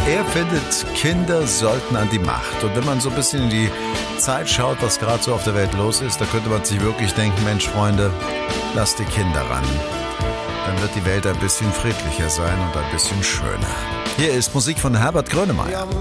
Er findet, Kinder sollten an die Macht. Und wenn man so ein bisschen in die Zeit schaut, was gerade so auf der Welt los ist, da könnte man sich wirklich denken, Mensch, Freunde, lasst die Kinder ran. Dann wird die Welt ein bisschen friedlicher sein und ein bisschen schöner. Hier ist Musik von Herbert Grönemeyer.